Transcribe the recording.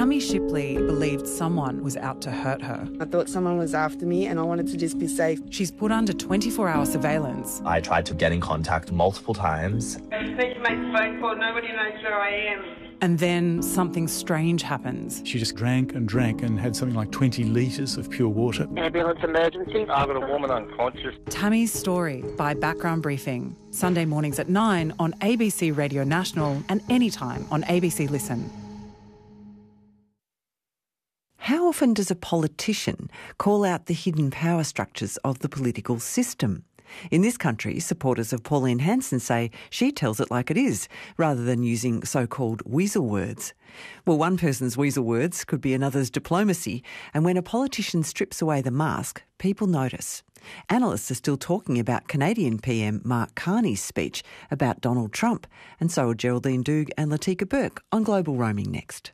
Tammy Shipley believed someone was out to hurt her. I thought someone was after me and I wanted to just be safe. She's put under 24-hour surveillance. I tried to get in contact multiple times. I just need to make a phone call. Nobody knows where I am. And then something strange happens. She just drank and had something like 20 litres of pure water. Ambulance emergency. I've got a woman unconscious. Tammy's Story by Background Briefing. Sunday mornings at 9 on ABC Radio National and anytime on ABC Listen. How often does a politician call out the hidden power structures of the political system? In this country, supporters of Pauline Hanson say she tells it like it is, rather than using so-called weasel words. Well, one person's weasel words could be another's diplomacy, and when a politician strips away the mask, people notice. Analysts are still talking about Canadian PM Mark Carney's speech about Donald Trump, and so are Geraldine Doogue and Latika Burke on Global Roaming next.